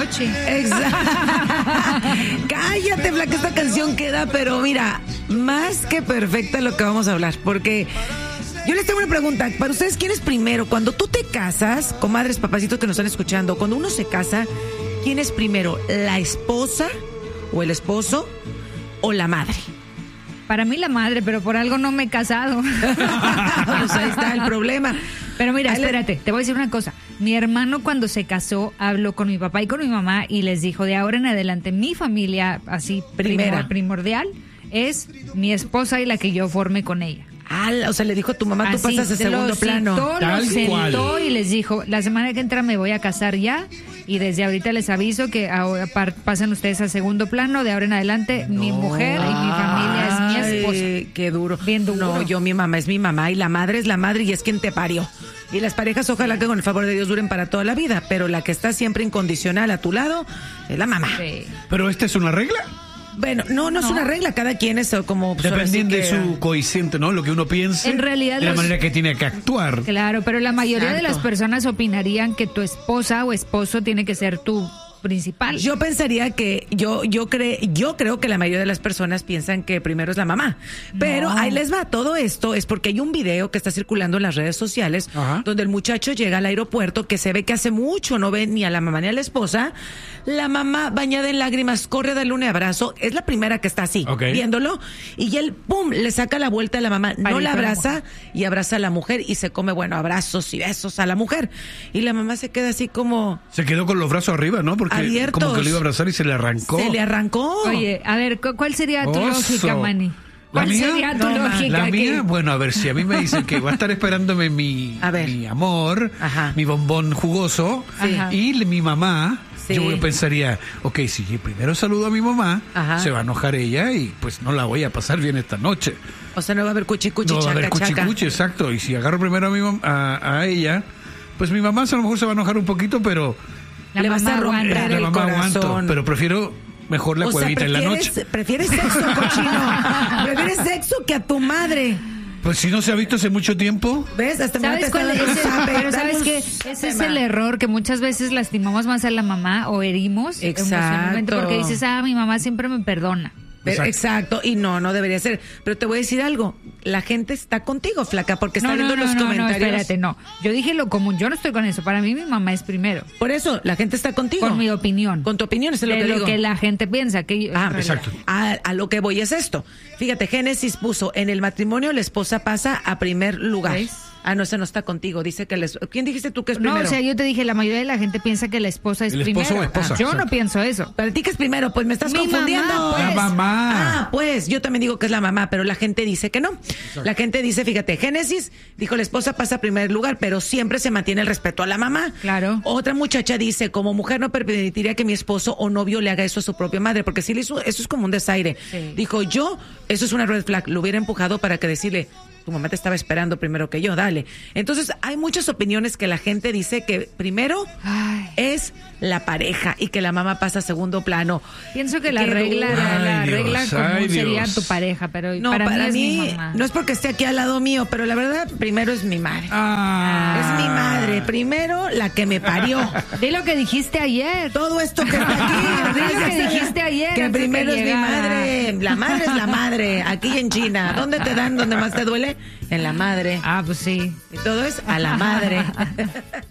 noche. Exacto. Cállate, Flaca, esta canción queda, pero mira, más que perfecta lo que vamos a hablar, porque yo les tengo una pregunta. Para ustedes, ¿quién es primero? Cuando tú te casas, comadres, papacitos que nos están escuchando, cuando uno se casa, ¿quién es primero? ¿La esposa o el esposo o la madre? Para mí la madre, pero por algo no me he casado. Pues ahí está el problema. Pero mira, espérate, te voy a decir una cosa. Mi hermano cuando se casó habló con mi papá y con mi mamá y les dijo, de ahora en adelante, mi familia así primordial es mi esposa y la que yo forme con ella. O sea, le dijo a tu mamá, tú pasas a segundo plano. Lo sentó y les dijo, la semana que entra me voy a casar ya y desde ahorita les aviso que ahora pasan ustedes a segundo plano, de ahora en adelante mi mujer y mi familia es mi esposa. Qué duro. Bien duro. No, mi mamá es mi mamá y la madre es la madre y es quien te parió. Y las parejas ojalá que con el favor de Dios duren para toda la vida, pero la que está siempre incondicional a tu lado es la mamá. Sí. ¿Pero esta es una regla? Bueno, no es una regla, cada quien es como... Dependiendo de su coeficiente, ¿no? Lo que uno piense, en realidad de la manera que tiene que actuar. Claro, pero la mayoría de las personas opinarían que tu esposa o esposo tiene que ser tu principal. Yo pensaría que yo creo que la mayoría de las personas piensan que primero es la mamá. Pero ahí les va, todo esto es porque hay un video que está circulando en las redes sociales. Ajá. Donde el muchacho llega al aeropuerto, que se ve que hace mucho no ve ni a la mamá ni a la esposa. La mamá bañada en lágrimas corre a darle un abrazo, es la primera que está así, viéndolo, y él pum, le saca la vuelta a la mamá, no la abraza y abraza a la mujer y se come, abrazos y besos a la mujer. Y la mamá se queda así como... Se quedó con los brazos arriba, ¿no? Porque abiertos. Como que lo iba a abrazar y se le arrancó. Oye, a ver, ¿cuál sería tu lógica, Manny? ¿La mía? Sería tu lógica? La mía, bueno, a ver, si a mí me dicen que va a estar esperándome mi amor, mi bombón jugoso, y mi mamá, yo pensaría, si primero saludo a mi mamá, se va a enojar ella y pues no la voy a pasar bien esta noche. O sea, no va a haber cuchicuchi, no va a haber cuchicuchi, exacto. Y si agarro primero a ella, pues mi mamá a lo mejor se va a enojar un poquito, pero... Le vas a romper el corazón. Pero prefiero mejor la cuevita en la noche. ¿Prefieres sexo, cochino? ¿Prefieres sexo que a tu madre? Pues si no se ha visto hace mucho tiempo. ¿Ves? Hasta ¿Sabes cuál es? Pero ¿sabes qué? Ese es el error, que muchas veces lastimamos más a la mamá o herimos emocionalmente porque dices, mi mamá siempre me perdona. Exacto, y no debería ser. Pero te voy a decir algo, la gente está contigo, Flaca, porque está viendo los comentarios. No, espérate, yo dije lo común, yo no estoy con eso, para mí mi mamá es primero. Por eso, la gente está contigo. Con mi opinión. Con tu opinión, es lo que digo. Lo que la gente piensa. Exacto. A lo que voy es esto. Fíjate, Génesis puso, en el matrimonio la esposa pasa a primer lugar. ¿Ves? No, ese no está contigo. Dice que ¿quién dijiste tú que es primero? No, o sea, yo te dije, la mayoría de la gente piensa que la esposa es primero. Esposo o esposa. Yo no pienso eso. Para ti que es primero, pues me estás confundiendo. Mamá, pues. La mamá. Pues yo también digo que es la mamá, pero la gente dice que no. Exacto. La gente dice, fíjate, Génesis dijo la esposa pasa a primer lugar, pero siempre se mantiene el respeto a la mamá. Claro. Otra muchacha dice, como mujer no permitiría que mi esposo o novio le haga eso a su propia madre, porque si le hizo, eso es como un desaire. Sí. Dijo, eso es una red flag, lo hubiera empujado para que decirle, tu mamá te estaba esperando primero que yo, dale. Entonces, hay muchas opiniones que la gente dice que primero es la pareja y que la mamá pasa a segundo plano. Pienso que la regla común sería tu pareja, pero no, para mí es mi mamá. No es porque esté aquí al lado mío, pero la verdad, primero es mi madre. Es mi madre, primero la que me parió. Di lo que dijiste ayer. Todo esto que está aquí. Di lo que dijiste ayer. Que primero es mi madre. La madre es la madre. Aquí en China. ¿Dónde te dan? ¿Dónde más te duele? En la madre. Pues sí. Y todo es a la madre.